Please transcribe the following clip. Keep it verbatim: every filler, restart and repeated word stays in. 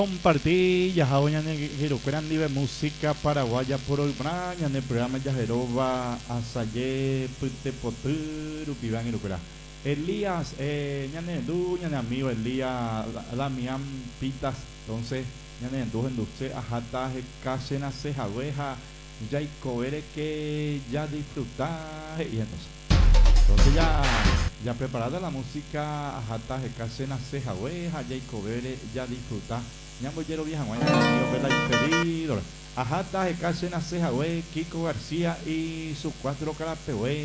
Compartí ya ñane hirokueran live música paraguaya por hoy en el programa Yajeroba Asaye Pute Potu Rupiban Hirokura Elías eh, ñane du ñane amigo Elías Damián Pitas entonces ñane du en dulce ajata casena ceja abeja ya y cobere que ya disfrutar y entonces entonces ya ya preparada la música ajata casena ceja abeja ya y cobere ya disfrutar Ñambo Yero Vieja Guayna, amigo Vela Impedidor, Ajata, Ecasena Ceja, Kiko García y sus cuatro carapehue.